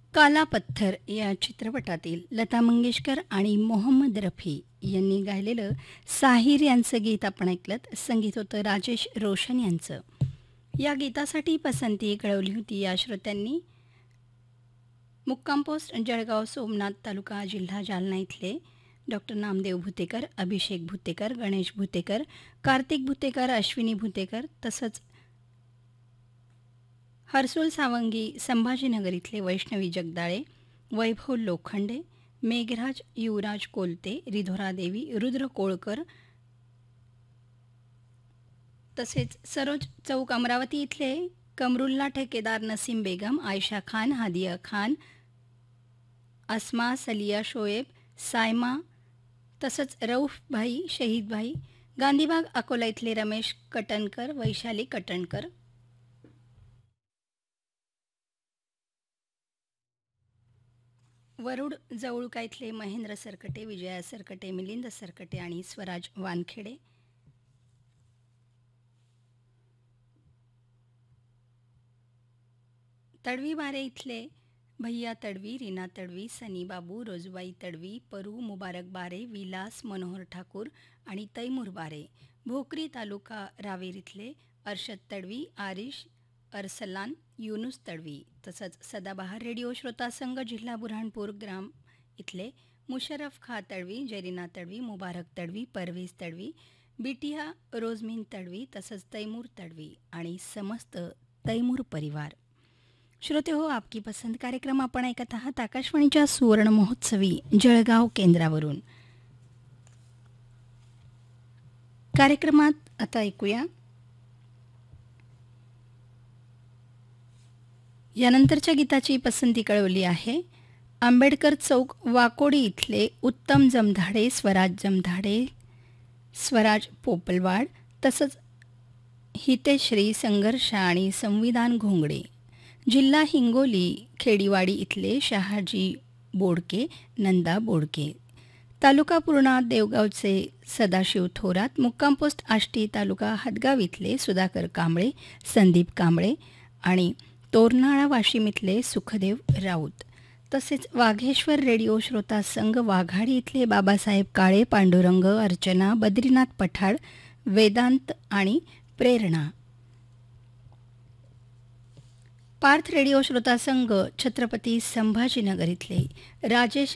काला पत्थर या चित्रपटातील लता मंगेशकर आणि मोहम्मद रफी यांनी गायलेलं साहिर यांचं गीत आपण ऐकलं. संगीत होतं राजेश रोशन यांचं. या गीतासाठी पसंती कळवली होती या श्रोत्यांनी. मुक्काम पोस्ट जळगाव सोमनाथ तालुका जिल्हा जालना इथले डॉक्टर नामदेव भुतेकर, अभिषेक भुतेकर, गणेश भुतेकर, कार्तिक भुतेकर, अश्विनी भुतेकर, तसंच हर्सुल सावंगी, संभाजीनगर इथले वैष्णवी जगदाळे, वैभव लोखंडे, मेघराज युवराज कोलते, रिधोरा देवी, रुद्र कोळकर, तसेच सरोज चौक अमरावती इथले कमरुल्ला ठेकेदार, नसीम बेगम, आयशा खान, हादिया खान, अस्मा, सलिया शोएब, सायमा, तसंच रऊफ भाई, शहीद भाई, गांधीबाग अकोला इथले रमेश कटणकर, वैशाली कटणकर, वरुड जवळका इथले महेंद्र सरकटे, विजया सरकटे, मिलिंद सरकटे आणि स्वराज वानखेडे, तडवी बारे इथले भैया तडवी, रीना तडवी, सनी बाबू, रोजबाई तडवी, परू मुबारक बारे, विलास मनोहर ठाकूर आणि तैमूर बारे, भोकरी तालुका रावेर इथले अर्शद तडवी, आरिश अरसलान, युनुस तडवी, तसंच सदाबहार रेडिओ श्रोता संघ जिल्हा बुऱ्हाणपूर ग्राम इथले मुशरफ खा तडवी, जरीना तडवी, मुबारक तडवी, परवेज तडवी, बिटिया रोजमीन तडवी, तसंच तैमूर तडवी आणि समस्त तैमूर परिवार. श्रोते हो, आपकी पसंत कार्यक्रम आपण ऐकत आहात आकाशवाणीच्या सुवर्ण महोत्सवी जळगाव केंद्रावरून. कार्यक्रमात आता ऐकूया यानंतरच्या गीताची पसंती कळवली आहे आंबेडकर चौक वाकोडी इथले उत्तम जमधाडे, स्वराज जमधाडे, स्वराज पोपलवाड, तसंच हितेश्री संघर्ष आणि संविधान घोंगडे, जिल्हा हिंगोली खेडीवाडी इथले शहाजी बोडके, नंदा बोडके, तालुका पूर्णा देवगावचे सदाशिव थोरात, मुक्काम पोस्ट आष्टी तालुका हदगाव इथले सुधाकर कांबळे, संदीप कांबळे आणि तोरनाळा वाशिम इथले सुखदेव राऊत, तसेच वाघेश्वर रेडिओ श्रोता संघ वाघाडी इथले बाबासाहेब काळे, पांडुरंग, अर्चना, बद्रीनाथ पठाड, वेदांत आणि प्रेरणा. पार्थ रेडिओ श्रोता संघ छत्रपती संभाजीनगर इथले राजेश